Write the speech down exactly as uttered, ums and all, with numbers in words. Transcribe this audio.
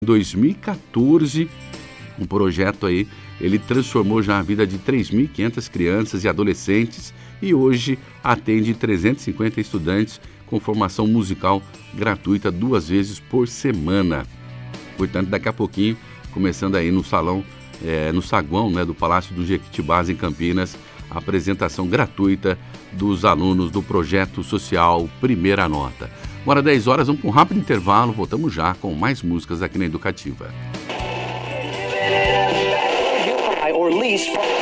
Em dois mil e quatorze, um projeto aí, ele transformou já a vida de três mil e quinhentas crianças e adolescentes e hoje atende trezentos e cinquenta estudantes com formação musical gratuita duas vezes por semana. Portanto, daqui a pouquinho, começando aí no salão, é, no saguão, né, do Palácio do Jequitibás, em Campinas, a apresentação gratuita dos alunos do projeto social Primeira Nota. Agora dez horas, vamos para um rápido intervalo, voltamos já com mais músicas aqui na Educativa. Or lease